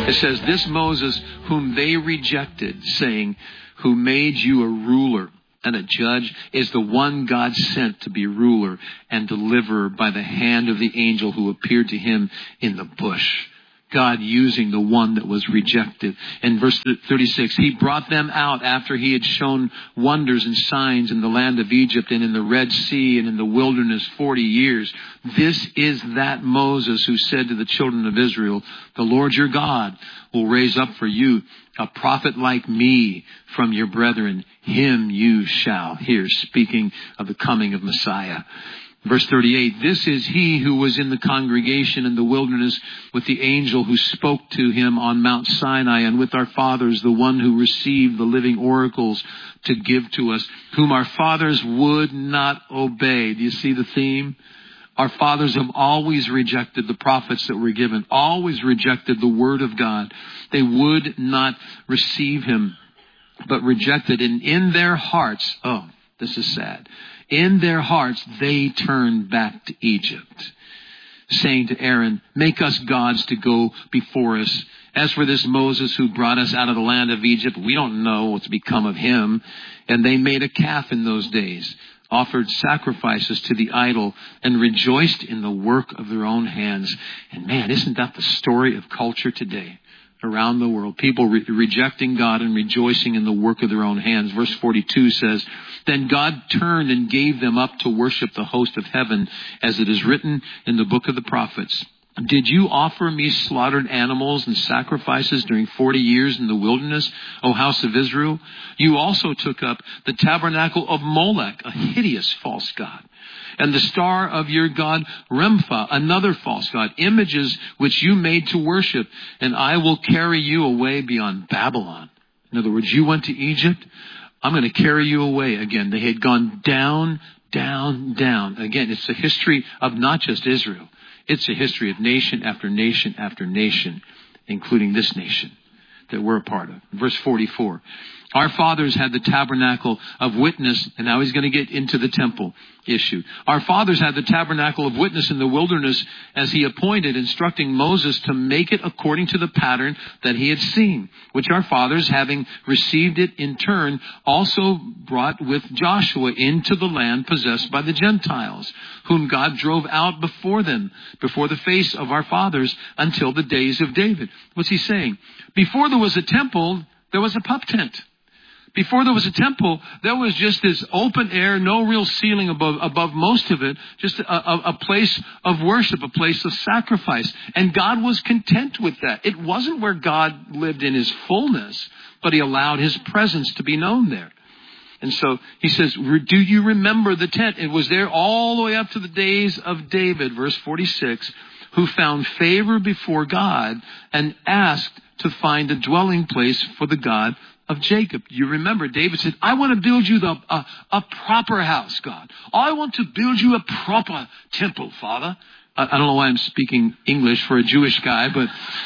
It says, this Moses whom they rejected, saying, who made you a ruler and a judge, is the one God sent to be ruler and deliverer by the hand of the angel who appeared to him in the bush. God using the one that was rejected. In verse 36, he brought them out after he had shown wonders and signs in the land of Egypt and in the Red Sea and in the wilderness 40 years. This is that Moses who said to the children of Israel, the Lord your God will raise up for you a prophet like me from your brethren. Him you shall hear. Speaking of the coming of Messiah. Verse 38, this is he who was in the congregation in the wilderness with the angel who spoke to him on Mount Sinai, and with our fathers, the one who received the living oracles to give to us, whom our fathers would not obey. Do you see the theme? Our fathers have always rejected the prophets that were given, always rejected the word of God. They would not receive him, but rejected. And in their hearts, oh, this is sad. In their hearts, they turned back to Egypt, saying to Aaron, make us gods to go before us. As for this Moses who brought us out of the land of Egypt, we don't know what's become of him. And they made a calf in those days, offered sacrifices to the idol, and rejoiced in the work of their own hands. And man, isn't that the story of culture today? Around the world, people rejecting God and rejoicing in the work of their own hands. Verse 42 says, then God turned and gave them up to worship the host of heaven, as it is written in the book of the prophets. Did you offer me slaughtered animals and sacrifices during 40 years in the wilderness, O house of Israel? You also took up the tabernacle of Molech, a hideous false god, and the star of your god Rempha, another false god, images which you made to worship, and I will carry you away beyond Babylon. In other words, you went to Egypt, I'm going to carry you away again. They had gone down, down, down. Again, it's the history of not just Israel. It's a history of nation after nation after nation, including this nation that we're a part of. Verse 44. Our fathers had the tabernacle of witness, and now he's going to get into the temple issue. Our fathers had the tabernacle of witness in the wilderness as he appointed, instructing Moses to make it according to the pattern that he had seen, which our fathers, having received it in turn, also brought with Joshua into the land possessed by the Gentiles, whom God drove out before them, before the face of our fathers, until the days of David. What's he saying? Before there was a temple, there was a pup tent. Before there was a temple, there was just this open air, no real ceiling above most of it, just a place of worship, a place of sacrifice. And God was content with that. It wasn't where God lived in his fullness, but he allowed his presence to be known there. And so he says, do you remember the tent? It was there all the way up to the days of David, verse 46, who found favor before God and asked to find a dwelling place for the God of Jacob. You remember David said, I want to build you a proper house, God. I want to build you a proper temple, Father. I don't know why I'm speaking English for a Jewish guy, but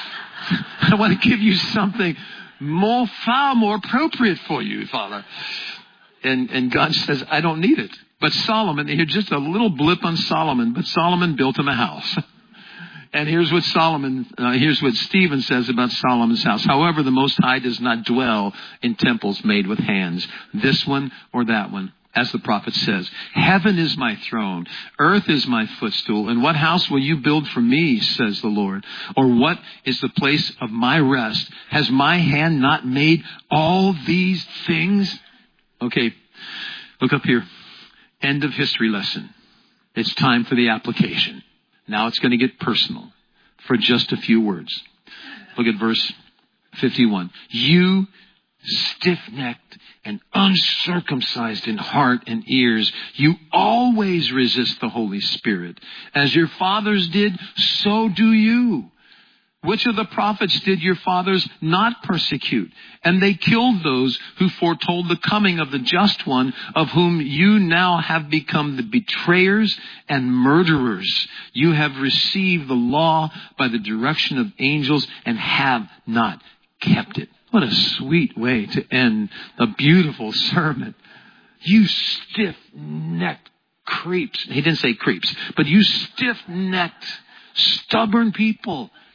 I want to give you something far more appropriate for you, Father. And God says, I don't need it. But Solomon, here's just a little blip on Solomon, but Solomon built him a house. And here's what Stephen says about Solomon's house. However, the Most High does not dwell in temples made with hands, this one or that one. As the prophet says, heaven is my throne, earth is my footstool, and what house will you build for me, says the Lord? Or what is the place of my rest? Has my hand not made all these things? Okay, look up here. End of history lesson. It's time for the application. Now it's going to get personal for just a few words. Look at verse 51. You stiff-necked and uncircumcised in heart and ears, you always resist the Holy Spirit. As your fathers did, so do you. Which of the prophets did your fathers not persecute? And they killed those who foretold the coming of the just one, of whom you now have become the betrayers and murderers. You have received the law by the direction of angels and have not kept it. What a sweet way to end a beautiful sermon. You stiff-necked creeps. He didn't say creeps, but you stiff-necked, stubborn people.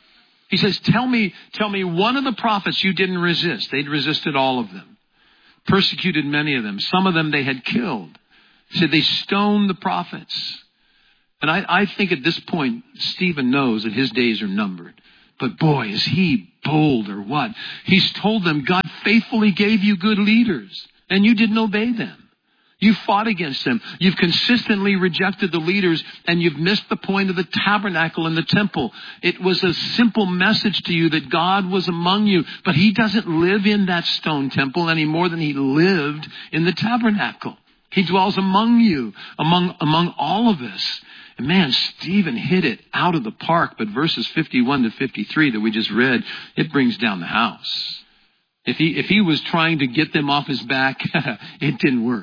He says, tell me one of the prophets you didn't resist. They'd resisted all of them. Persecuted many of them. Some of them they had killed. He said they stoned the prophets. And I think at this point, Stephen knows that his days are numbered. But boy, is he bold or what? He's told them, God faithfully gave you good leaders, and you didn't obey them. You fought against them. You've consistently rejected the leaders, and you've missed the point of the tabernacle and the temple. It was a simple message to you that God was among you, but he doesn't live in that stone temple any more than he lived in the tabernacle. He dwells among you, among all of us. And man, Stephen hit it out of the park, but verses 51 to 53 that we just read, it brings down the house. If he was trying to get them off his back, it didn't work.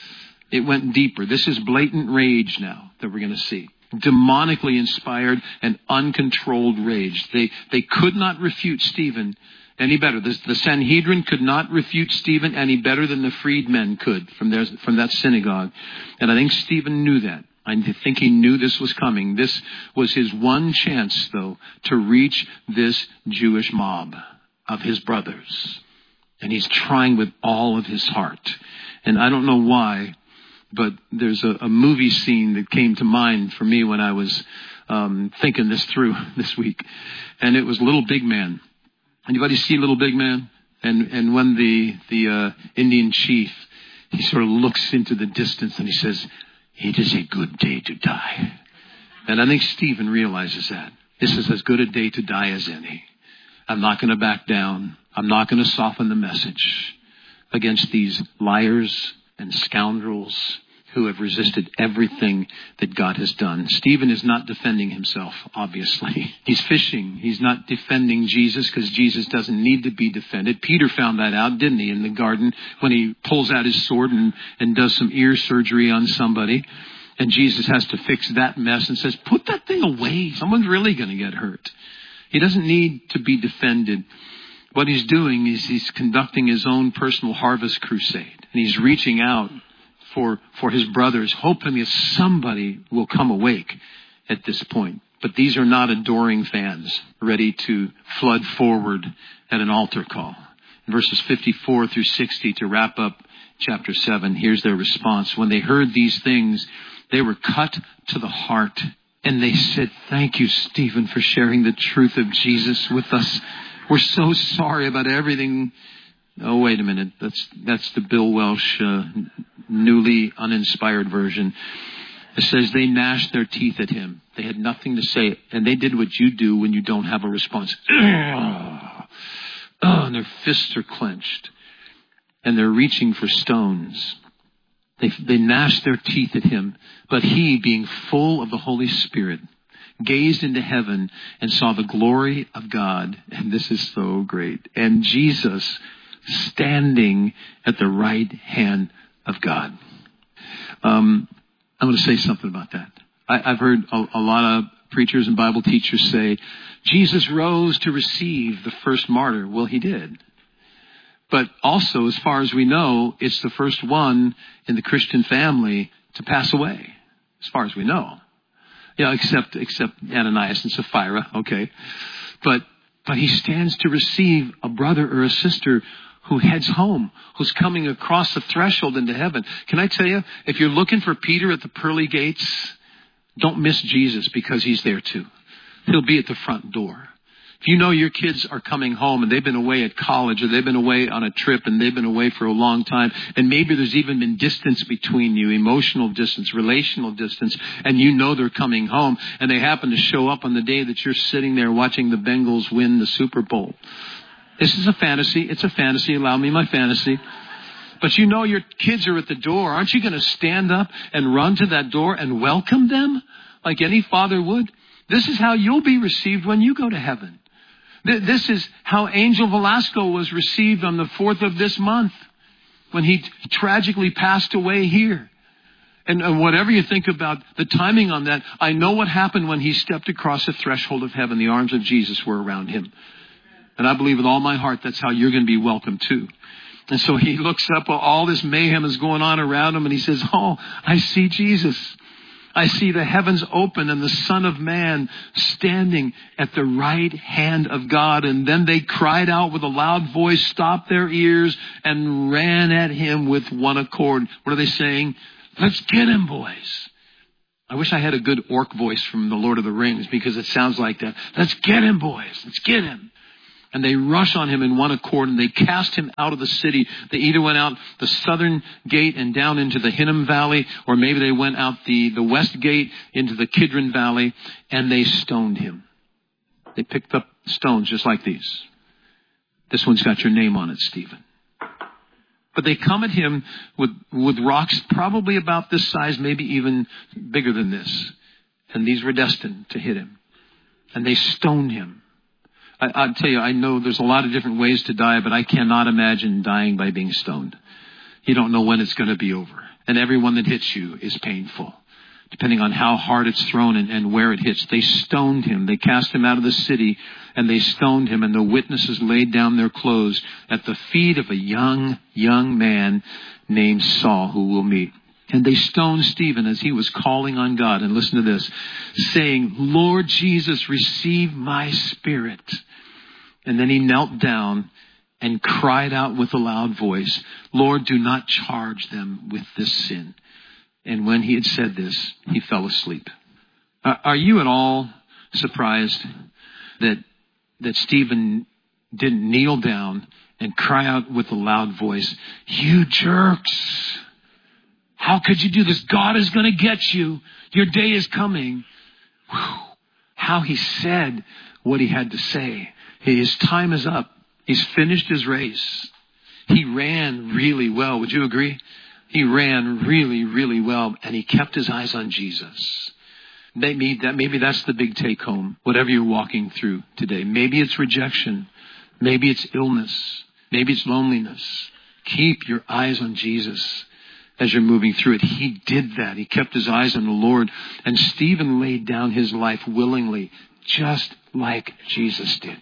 It went deeper. This is blatant rage now that we're going to see. Demonically inspired and uncontrolled rage. They could not refute Stephen any better. The Sanhedrin could not refute Stephen any better than the freedmen could from that synagogue. And I think Stephen knew that. I think he knew this was coming. This was his one chance, though, to reach this Jewish mob of his brothers. And he's trying with all of his heart. And I don't know why, but there's a movie scene that came to mind for me when I was thinking this through this week. And it was Little Big Man. Anybody see Little Big Man? And when the Indian chief, he sort of looks into the distance and he says, "It is a good day to die." And I think Stephen realizes that. This is as good a day to die as any. I'm not going to back down. I'm not going to soften the message against these liars and scoundrels who have resisted everything that God has done. Stephen is not defending himself, obviously. He's fishing. He's not defending Jesus because Jesus doesn't need to be defended. Peter found that out, didn't he, in the garden when he pulls out his sword and does some ear surgery on somebody. And Jesus has to fix that mess and says, put that thing away. Someone's really going to get hurt. He doesn't need to be defended. What he's doing is he's conducting his own personal harvest crusade. And he's reaching out for his brothers, hoping that somebody will come awake at this point. But these are not adoring fans ready to flood forward at an altar call. In verses 54 through 60 to wrap up chapter 7, here's their response. When they heard these things, they were cut to the heart. And they said, "Thank you, Stephen, for sharing the truth of Jesus with us. We're so sorry about everything." Oh, wait a minute. That's the Bill Welsh newly uninspired version. It says they gnashed their teeth at him. They had nothing to say. And they did what you do when you don't have a response. And their fists are clenched. And they're reaching for stones. They gnashed their teeth at him. But he, being full of the Holy Spirit, gazed into heaven and saw the glory of God. And this is so great. And Jesus standing at the right hand of God. I'm going to say something about that. I've heard a lot of preachers and Bible teachers say, Jesus rose to receive the first martyr. Well, he did. But also, as far as we know, it's the first one in the Christian family to pass away, as far as we know. Yeah, except Ananias and Sapphira, okay. But he stands to receive a brother or a sister who heads home, who's coming across the threshold into heaven. Can I tell you, if you're looking for Peter at the pearly gates, don't miss Jesus because he's there too. He'll be at the front door. If you know your kids are coming home and they've been away at college or they've been away on a trip and they've been away for a long time, and maybe there's even been distance between you, emotional distance, relational distance, and you know they're coming home and they happen to show up on the day that you're sitting there watching the Bengals win the Super Bowl. This is a fantasy. It's a fantasy. Allow me my fantasy. But you know your kids are at the door. Aren't you going to stand up and run to that door and welcome them like any father would? This is how you'll be received when you go to heaven. This is how Angel Velasco was received on the 4th of this month when he tragically passed away here. And whatever you think about the timing on that, I know what happened when he stepped across the threshold of heaven. The arms of Jesus were around him. And I believe with all my heart that's how you're going to be welcomed too. And so he looks up, all this mayhem is going on around him, and he says, "Oh, I see Jesus. I see the heavens open and the Son of Man standing at the right hand of God. And then they cried out with a loud voice, stopped their ears, and ran at him with one accord. What are they saying? Let's get him, boys. I wish I had a good orc voice from the Lord of the Rings, because it sounds like that. Let's get him, boys. Let's get him. And they rush on him in one accord, and they cast him out of the city. They either went out the southern gate and down into the Hinnom Valley, or maybe they went out the west gate into the Kidron Valley, and they stoned him. They picked up stones just like these. This one's got your name on it, Stephen. But they come at him with rocks probably about this size, maybe even bigger than this. And these were destined to hit him. And they stoned him. I'll tell you, I know there's a lot of different ways to die, but I cannot imagine dying by being stoned. You don't know when it's going to be over. And everyone that hits you is painful, depending on how hard it's thrown and where it hits. They stoned him. They cast him out of the city, and they stoned him. And the witnesses laid down their clothes at the feet of a young man named Saul, who we'll meet. And they stoned Stephen as he was calling on God. And listen to this, saying, Lord Jesus, receive my spirit. And then he knelt down and cried out with a loud voice, Lord, do not charge them with this sin. And when he had said this, he fell asleep. Are you at all surprised that Stephen didn't kneel down and cry out with a loud voice, you jerks? How could you do this? God is going to get you. Your day is coming. Whew. How he said what he had to say. His time is up. He's finished his race. He ran really well. Would you agree? He ran really, really well. And he kept his eyes on Jesus. Maybe that's the big take home, whatever you're walking through today. Maybe it's rejection. Maybe it's illness. Maybe it's loneliness. Keep your eyes on Jesus as you're moving through it. He did that. He kept his eyes on the Lord. And Stephen laid down his life willingly, just like Jesus did.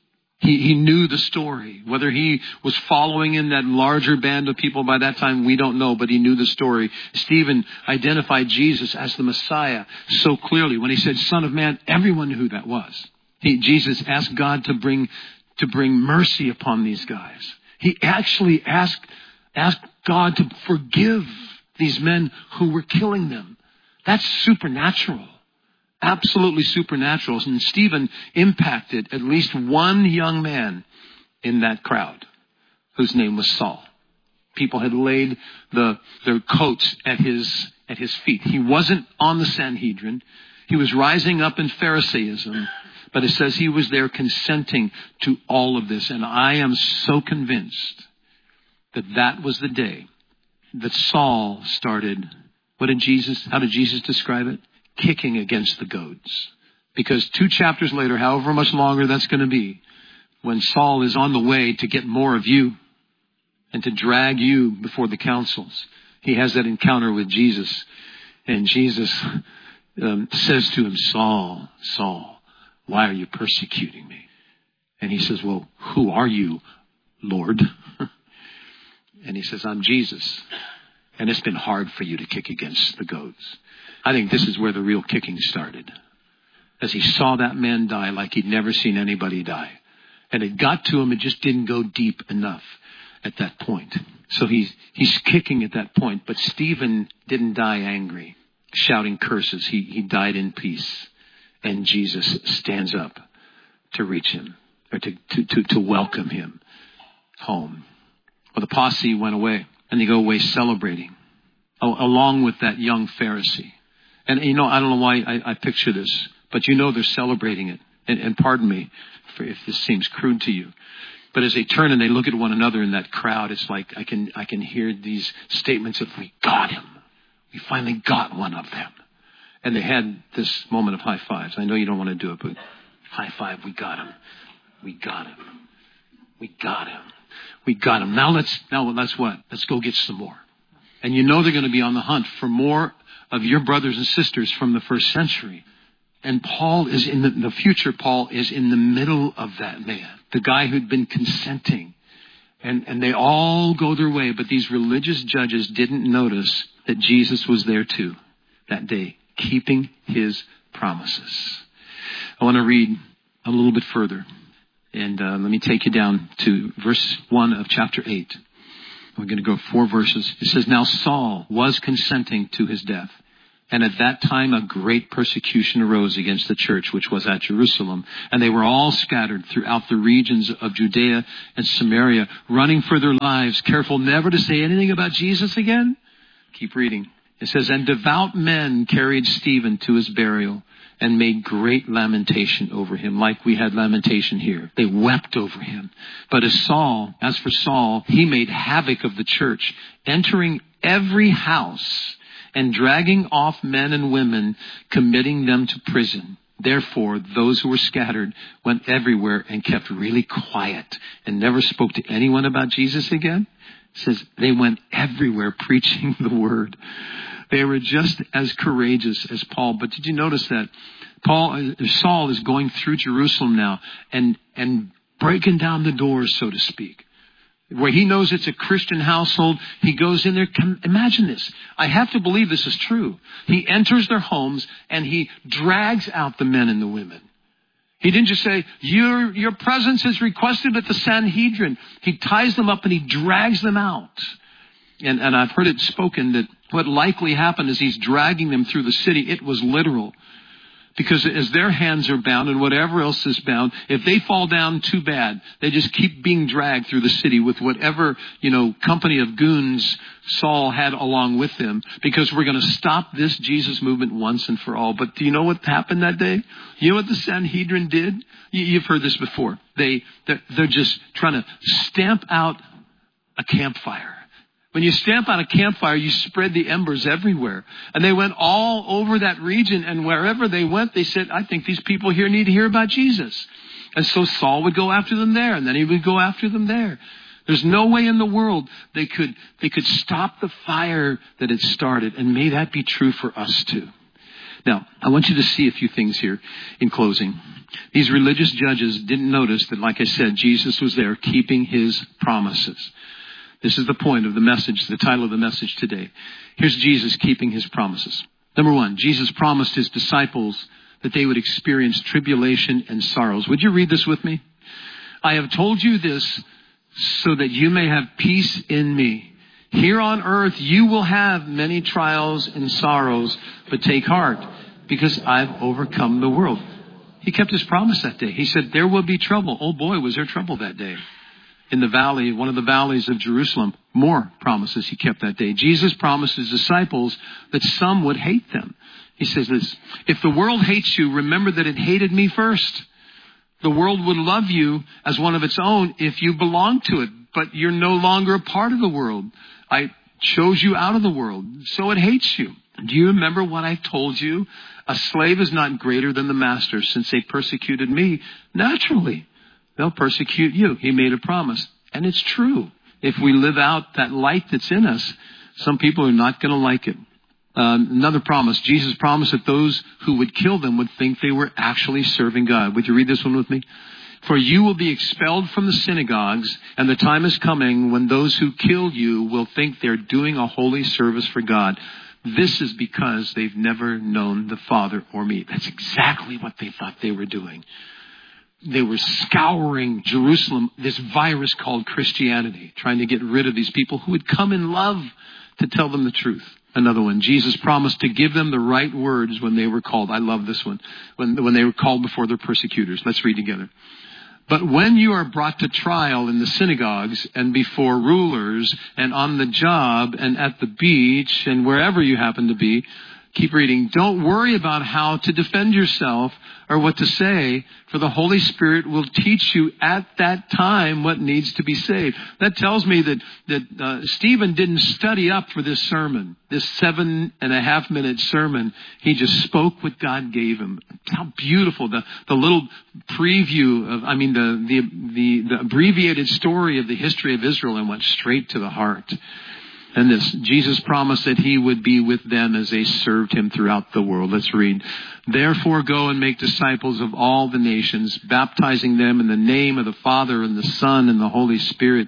He knew the story. Whether he was following in that larger band of people by that time, we don't know, but he knew the story. Stephen identified Jesus as the Messiah so clearly. When he said, Son of Man, everyone knew who that was. Jesus asked God to bring mercy upon these guys. He actually asked God to forgive these men who were killing them. That's supernatural. Absolutely supernatural. And Stephen impacted at least one young man in that crowd whose name was Saul. People had laid their coats at his feet. He wasn't on the Sanhedrin. He was rising up in Pharisaism. But it says he was there consenting to all of this. And I am so convinced that was the day that Saul started. How did Jesus describe it? Kicking against the goads. Because 2 chapters later, however much longer that's going to be, when Saul is on the way to get more of you and to drag you before the councils, he has that encounter with Jesus. And Jesus says to him, Saul, Saul, why are you persecuting me? And he says, well, who are you, Lord? And he says, I'm Jesus. And it's been hard for you to kick against the goads. I think this is where the real kicking started. As he saw that man die like he'd never seen anybody die. And it got to him, it just didn't go deep enough at that point. So he's kicking at that point. But Stephen didn't die angry, shouting curses. He died in peace. And Jesus stands up to reach him, or to welcome him home. Well, the posse went away, and they go away celebrating, along with that young Pharisee. And, I don't know why I picture this, but they're celebrating it. And pardon me if this seems crude to you. But as they turn and they look at one another in that crowd, it's like I can hear these statements of, we got him. We finally got one of them. And they had this moment of high fives. I know you don't want to do it, but high five, we got him. We got him. We got him. We got him. Now let's what? Let's go get some more. And they're going to be on the hunt for more of your brothers and sisters from the first century. And Paul is in the future. Paul is in the middle of that man, the guy who'd been consenting. And they all go their way. But these religious judges didn't notice that Jesus was there too that day, keeping his promises. I want to read a little bit further. And let me take you down to verse 1 of chapter 8. We're going to go 4 verses. It says, Now Saul was consenting to his death. And at that time a great persecution arose against the church which was at Jerusalem. And they were all scattered throughout the regions of Judea and Samaria, running for their lives, careful never to say anything about Jesus again. Keep reading. It says, And devout men carried Stephen to his burial and made great lamentation over him, like we had lamentation here. They wept over him. But as for Saul, he made havoc of the church, entering every house and dragging off men and women, committing them to prison. Therefore, those who were scattered went everywhere and kept really quiet and never spoke to anyone about Jesus again. It says they went everywhere preaching the word. They were just as courageous as Paul. But did you notice that Saul is going through Jerusalem now and breaking down the doors, so to speak? Where he knows it's a Christian household, he goes in there. Imagine this. I have to believe this is true. He enters their homes and he drags out the men and the women. He didn't just say, your presence is requested at the Sanhedrin. He ties them up and he drags them out. And I've heard it spoken that what likely happened is he's dragging them through the city. It was literal. Because as their hands are bound and whatever else is bound, if they fall down, too bad. They just keep being dragged through the city with whatever, company of goons Saul had along with him. Because we're going to stop this Jesus movement once and for all. But do you know what happened that day? You know what the Sanhedrin did? You've heard this before. They're just trying to stamp out a campfire. When you stamp out a campfire, you spread the embers everywhere. And they went all over that region, and wherever they went, they said, I think these people here need to hear about Jesus. And so Saul would go after them there, and then he would go after them there. There's no way in the world they could stop the fire that had started, and may that be true for us too. Now, I want you to see a few things here in closing. These religious judges didn't notice that, like I said, Jesus was there keeping his promises. This is the point of the message, the title of the message today. Here's Jesus keeping his promises. Number 1, Jesus promised his disciples that they would experience tribulation and sorrows. Would you read this with me? I have told you this so that you may have peace in me. Here on earth you will have many trials and sorrows, but take heart because I've overcome the world. He kept his promise that day. He said there will be trouble. Oh boy, was there trouble that day. In the valley, one of the valleys of Jerusalem, more promises he kept that day. Jesus promised his disciples that some would hate them. He says this, if the world hates you, remember that it hated me first. The world would love you as one of its own if you belong to it, but you're no longer a part of the world. I chose you out of the world, so it hates you. Do you remember what I told you? A slave is not greater than the master. Since they persecuted me, naturally, they'll persecute you. He made a promise. And it's true. If we live out that light that's in us, some people are not going to like it. Another promise. Jesus promised that those who would kill them would think they were actually serving God. Would you read this one with me? For you will be expelled from the synagogues, and the time is coming when those who kill you will think they're doing a holy service for God. This is because they've never known the Father or me. That's exactly what they thought they were doing. They were scouring Jerusalem, this virus called Christianity, trying to get rid of these people who would come in love to tell them the truth. Another one, Jesus promised to give them the right words when they were called. I love this one. When they were called before their persecutors. Let's read together. But when you are brought to trial in the synagogues and before rulers and on the job and at the beach and wherever you happen to be, keep reading. Don't worry about how to defend yourself or what to say, for the Holy Spirit will teach you at that time what needs to be said. That tells me that Stephen didn't study up for this sermon, this 7.5-minute sermon. He just spoke what God gave him. How beautiful the little preview of, the abbreviated story of the history of Israel, and went straight to the heart. And this, Jesus promised that he would be with them as they served him throughout the world. Let's read. Therefore go and make disciples of all the nations, baptizing them in the name of the Father and the Son and the Holy Spirit,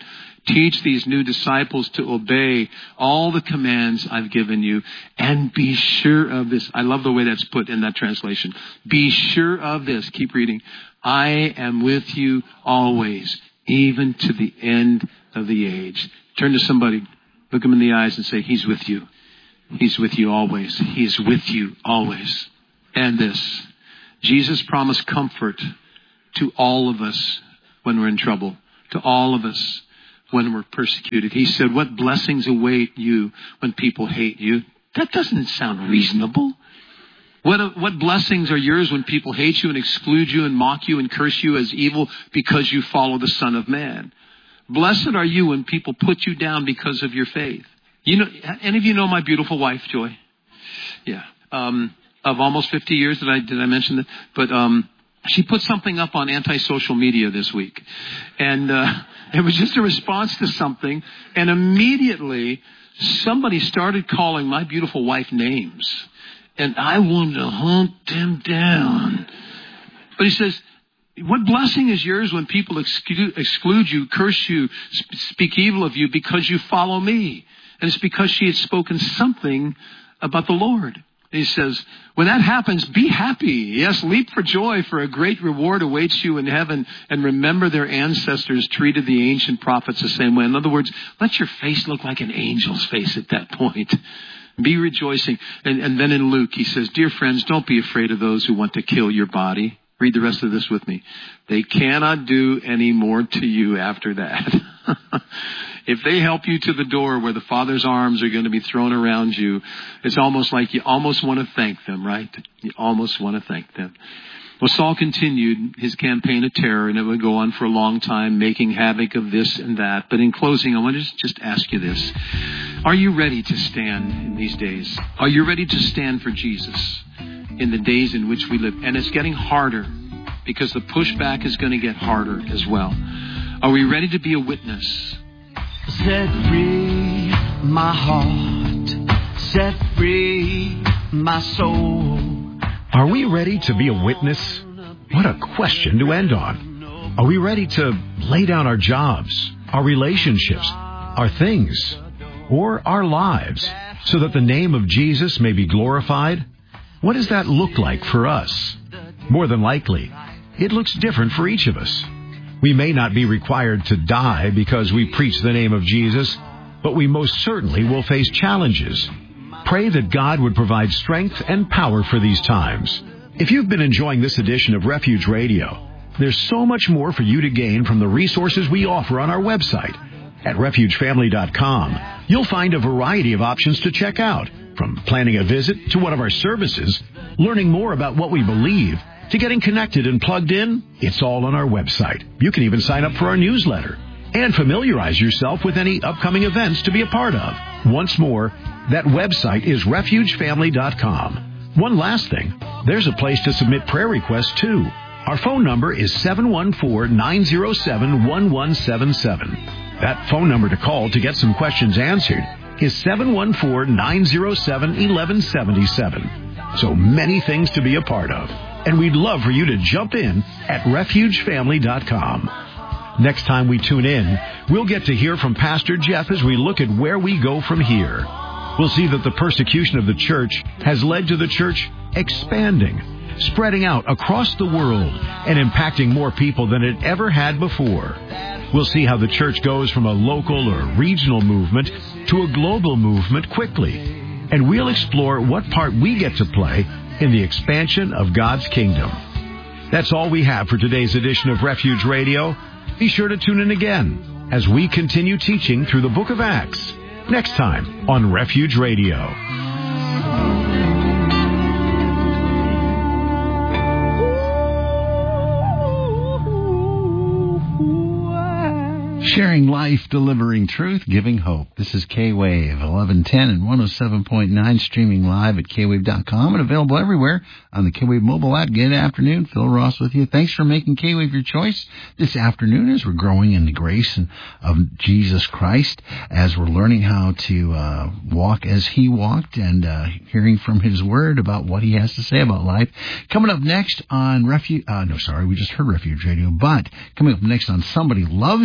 Teach these new disciples to obey all the commands I've given you, and be sure of this. I love the way that's put in that translation. Be sure of this. Keep reading. I am with you always, even to the end of the age. Turn to somebody, look him in the eyes and say, He's with you. He's with you always. He is with you always. And this, Jesus promised comfort to all of us when we're in trouble, to all of us when we're persecuted. He said, what blessings await you when people hate you? That doesn't sound reasonable. What blessings are yours when people hate you and exclude you and mock you and curse you as evil because you follow the Son of Man? Blessed are you when people put you down because of your faith. You know, any of you know my beautiful wife, Joy? Yeah. Of almost 50 years, did I mention that? But she put something up on anti-social media this week. And it was just a response to something. And immediately, somebody started calling my beautiful wife names. And I wanted to hunt them down. But he says, what blessing is yours when people exclude you, curse you, speak evil of you because you follow me? And it's because she had spoken something about the Lord. He says, when that happens, be happy. Yes, leap for joy, for a great reward awaits you in heaven. And remember their ancestors treated the ancient prophets the same way. In other words, let your face look like an angel's face at that point. Be rejoicing. And then in Luke, he says, dear friends, don't be afraid of those who want to kill your body. Read the rest of this with me. They cannot do any more to you after that. If they help you to the door where the Father's arms are going to be thrown around you, it's almost like you almost want to thank them, right? You almost want to thank them. Well, Saul continued his campaign of terror, and it would go on for a long time, making havoc of this and that. But in closing, I want to just ask you this. Are you ready to stand in these days? Are you ready to stand for Jesus in the days in which we live? And it's getting harder because the pushback is going to get harder as well. Are we ready to be a witness? Set free my heart, set free my soul. Are we ready to be a witness? What a question to end on. Are we ready to lay down our jobs, our relationships, our things, or our lives so that the name of Jesus may be glorified? What does that look like for us? More than likely, it looks different for each of us. We may not be required to die because we preach the name of Jesus, but we most certainly will face challenges. Pray that God would provide strength and power for these times. If you've been enjoying this edition of Refuge Radio, there's so much more for you to gain from the resources we offer on our website. At refugefamily.com, you'll find a variety of options to check out, from planning a visit to one of our services, learning more about what we believe, to getting connected and plugged in. It's all on our website. You can even sign up for our newsletter and familiarize yourself with any upcoming events to be a part of. Once more, that website is refugefamily.com. One last thing, there's a place to submit prayer requests too. Our phone number is 714-907-1177. That phone number to call to get some questions answered is 714-907-1177. So many things to be a part of. And we'd love for you to jump in at refugefamily.com. Next time we tune in, we'll get to hear from Pastor Jeff as we look at where we go from here. We'll see that the persecution of the church has led to the church expanding, spreading out across the world, and impacting more people than it ever had before. We'll see how the church goes from a local or regional movement to a global movement quickly. And we'll explore what part we get to play in the expansion of God's kingdom. That's all we have for today's edition of Refuge Radio. Be sure to tune in again as we continue teaching through the book of Acts next time on Refuge Radio. Sharing life, delivering truth, giving hope. This is K-Wave, 1110 and 107.9, streaming live at kwave.com and available everywhere on the K-Wave mobile app. Good afternoon. Phil Ross with you. Thanks for making K-Wave your choice this afternoon as we're growing in the grace of Jesus Christ, as we're learning how to walk as He walked and hearing from His Word about what He has to say about life. Coming up next on we just heard Refuge Radio, but coming up next on Somebody Loves You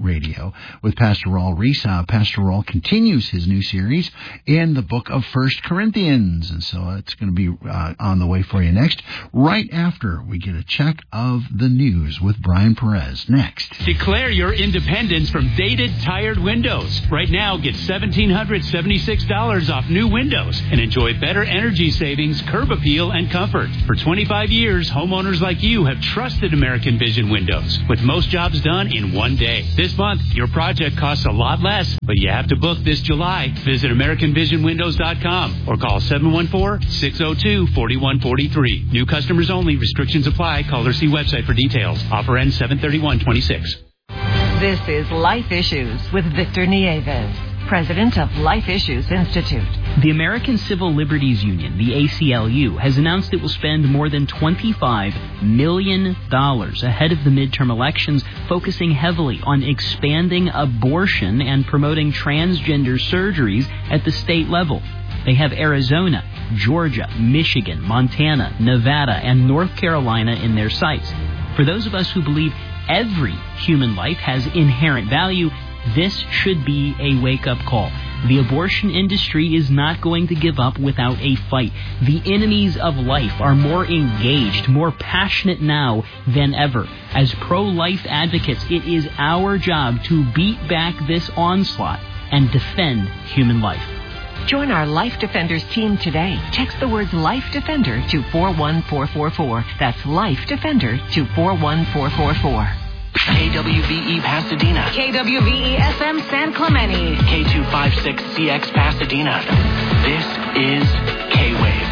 Radio with Pastor Raul Reese. Pastor Raul continues his new series in the book of 1 Corinthians, and so it's going to be on the way for you next, right after we get a check of the news with Brian Perez. Next. Declare your independence from dated, tired windows. Right now, get $1,776 off new windows and enjoy better energy savings, curb appeal, and comfort. For 25 years, homeowners like you have trusted American Vision Windows, with most jobs done in one day. This month, your project costs a lot less, but you have to book this July. Visit AmericanVisionWindows.com or call 714-602-4143. New customers only. Restrictions apply. Call or see website for details. Offer ends 7/31/26. This is Life Issues with Victor Nieves, president of Life Issues Institute. The American Civil Liberties Union, the ACLU, has announced it will spend more than $25 million ahead of the midterm elections, focusing heavily on expanding abortion and promoting transgender surgeries at the state level. They have Arizona, Georgia, Michigan, Montana, Nevada, and North Carolina in their sights. For those of us who believe every human life has inherent value, this should be a wake-up call. The abortion industry is not going to give up without a fight. The enemies of life are more engaged, more passionate now than ever. As pro-life advocates, it is our job to beat back this onslaught and defend human life. Join our Life Defenders team today. Text the words Life Defender to 41444. That's Life Defender to 41444. KWVE Pasadena. KWVE FM San Clemente. K256CX Pasadena. This is K-Wave.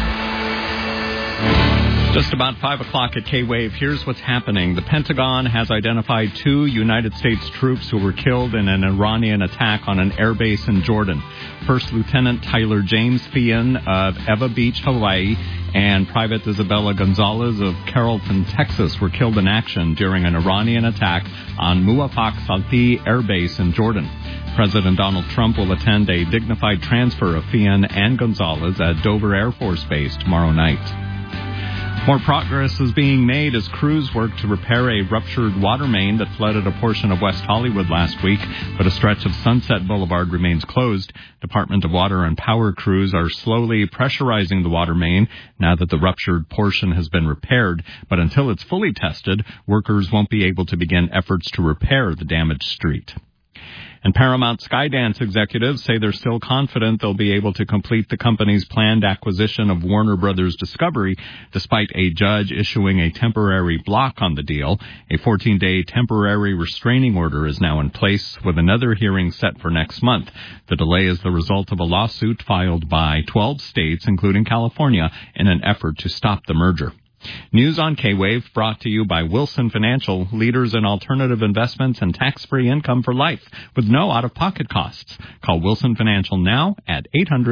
Just about 5 o'clock at K-Wave, here's what's happening. The Pentagon has identified 2 United States troops who were killed in an Iranian attack on an airbase in Jordan. First Lieutenant Tyler James Feehan of Eva Beach, Hawaii, and Private Isabella Gonzalez of Carrollton, Texas, were killed in action during an Iranian attack on Muwafaq Salti Air Base in Jordan. President Donald Trump will attend a dignified transfer of Feehan and Gonzalez at Dover Air Force Base tomorrow night. More progress is being made as crews work to repair a ruptured water main that flooded a portion of West Hollywood last week, but a stretch of Sunset Boulevard remains closed. Department of Water and Power crews are slowly pressurizing the water main now that the ruptured portion has been repaired, but until it's fully tested, workers won't be able to begin efforts to repair the damaged street. And Paramount Skydance executives say they're still confident they'll be able to complete the company's planned acquisition of Warner Brothers Discovery, despite a judge issuing a temporary block on the deal. A 14-day temporary restraining order is now in place, with another hearing set for next month. The delay is the result of a lawsuit filed by 12 states, including California, in an effort to stop the merger. News on K-Wave brought to you by Wilson Financial, leaders in alternative investments and tax-free income for life with no out-of-pocket costs. Call Wilson Financial now at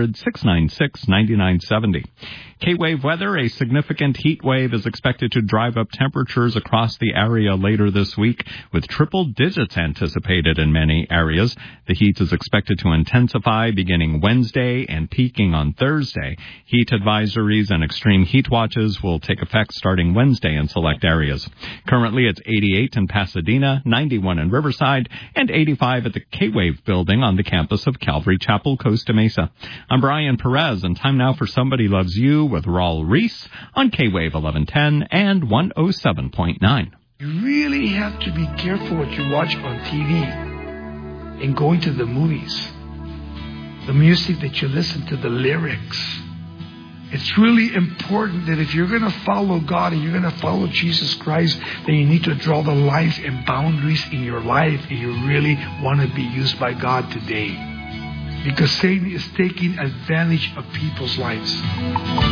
800-696-9970. K-Wave weather, a significant heat wave is expected to drive up temperatures across the area later this week, with triple digits anticipated in many areas. The heat is expected to intensify beginning Wednesday and peaking on Thursday. Heat advisories and extreme heat watches will take effect starting Wednesday in select areas. Currently, it's 88 in Pasadena, 91 in Riverside, and 85 at the K-Wave building on the campus of Calvary Chapel, Costa Mesa. I'm Brian Perez, and time now for Somebody Loves You with Raul Reese on K-Wave 1110 and 107.9. You really have to be careful what you watch on TV and going to the movies. The music that you listen to, the lyrics. It's really important that if you're going to follow God and you're going to follow Jesus Christ, then you need to draw the lines and boundaries in your life if you really want to be used by God today. Because Satan is taking advantage of people's lives.